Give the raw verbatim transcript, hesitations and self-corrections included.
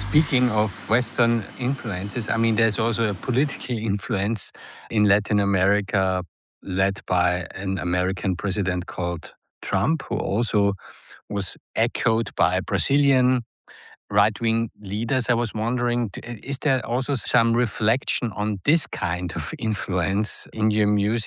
Speaking of Western influences, I mean, there's also a political influence in Latin America led by an American president called Trump, who also was echoed by Brazilian right-wing leaders. I was wondering, is there also some reflection on this kind of influence in your music?